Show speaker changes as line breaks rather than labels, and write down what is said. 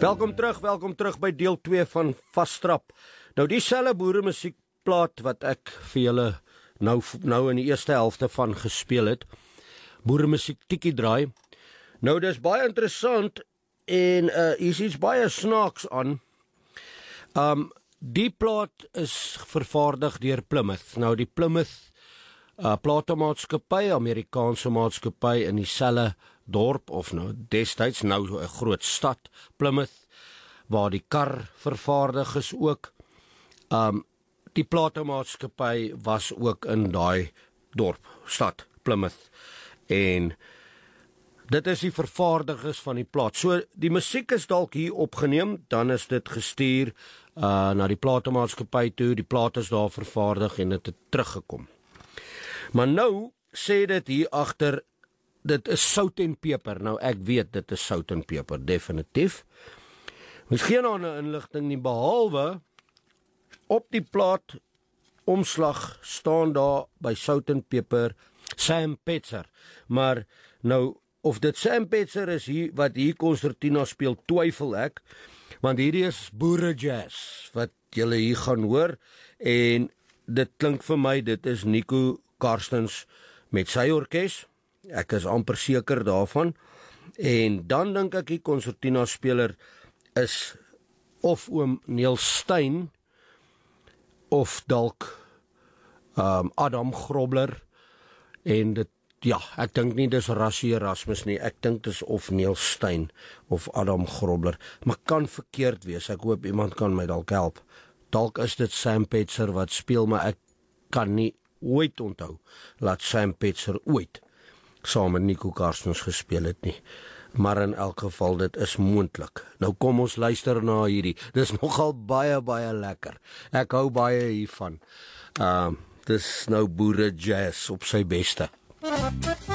Welkom terug by deel 2 van Vastrap. Nou dieselfde boeremusiekplaat wat ek vir julle nou in die eerste helfte van gespeel het. Boeremusiek tikkie draai. Nou dis baie interessant en is iets baie snaaks aan. Die plaat is vervaardig deur Plymouth. Nou die Plymouth platemaatskappy, Amerikaanse maatskappy in dieselfde dorp of nou destyds nou 'n groot stad, Plymouth, waar die kar vervaardig is ook. Die platemaatskappy was ook in daai dorp, stad Plymouth. En dit is die vervaardigers van die plaat. So die musiek is dalk hier opgeneem, dan is dit gestuur na die platemaatskappy toe, die plaat is daar vervaardig en dit het teruggekom. Maar nou sê dit hier agter, dit is sout en peper. Nou ek weet dit is sout en peper, definitief. Ons geen ander inligting nie, behalwe op die plaat omslag staan daar by sout en peper Sam Petzer. Maar nou, of dit Sam Petzer is hier, wat hier Concertina speel, twyfel ek, want hierdie is boere jazz, wat julle hier gaan hoor, en dit klink vir my, dit is Nico Karstens met sy orkes, ek is amper seker daarvan, en dan dink ek die Concertina speler is of oom Neil Stein, of dalk Adam Grobler, en dit, ja, ek dink nie dis Rassie Erasmus nie, ek dink dis of Neil Stein, of Adam Grobler, maar kan verkeerd wees, ek hoop iemand kan my dalk help, dalk is dit Sam Petzer wat speel, maar ek kan nie ooit onthou, laat Sam Petzer ooit saam met Nico Karstens gespeel het nie, maar in elk geval dit is moontlik. Nou kom ons luister na hierdie, dis nogal baie lekker, ek hou baie hiervan, dis nou boere jazz op sy beste.